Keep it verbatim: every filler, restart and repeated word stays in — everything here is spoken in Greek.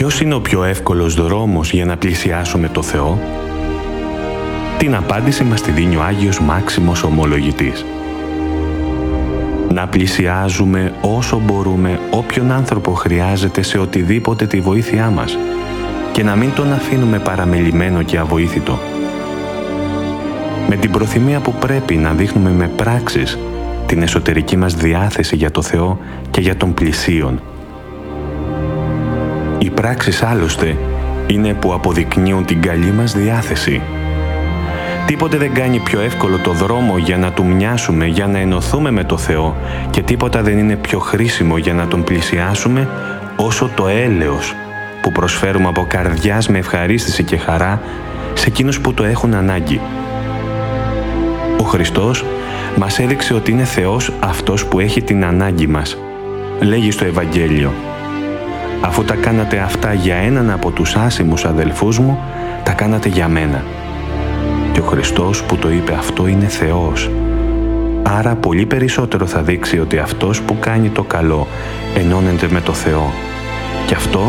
Ποιος είναι ο πιο εύκολος δρόμος για να πλησιάσουμε το Θεό? Την απάντηση μας τη δίνει ο Άγιος Μάξιμος Ομολογητής. Να πλησιάζουμε όσο μπορούμε όποιον άνθρωπο χρειάζεται σε οτιδήποτε τη βοήθειά μας και να μην τον αφήνουμε παραμελημένο και αβοήθητο. Με την προθυμία που πρέπει να δείχνουμε με πράξεις την εσωτερική μας διάθεση για το Θεό και για τον πλησίον. Οι πράξεις άλλωστε είναι που αποδεικνύουν την καλή μας διάθεση. Τίποτε δεν κάνει πιο εύκολο το δρόμο για να του μοιάσουμε, για να ενωθούμε με το Θεό και τίποτα δεν είναι πιο χρήσιμο για να τον πλησιάσουμε όσο το έλεος που προσφέρουμε από καρδιάς με ευχαρίστηση και χαρά σε εκείνους που το έχουν ανάγκη. Ο Χριστός μας έδειξε ότι είναι Θεός αυτός που έχει την ανάγκη μας. Λέγει στο Ευαγγέλιο: «Αφού τα κάνατε αυτά για έναν από τους άσημους αδελφούς μου, τα κάνατε για μένα». Και ο Χριστός που το είπε αυτό είναι Θεός. Άρα πολύ περισσότερο θα δείξει ότι αυτός που κάνει το καλό ενώνεται με το Θεό. Και αυτό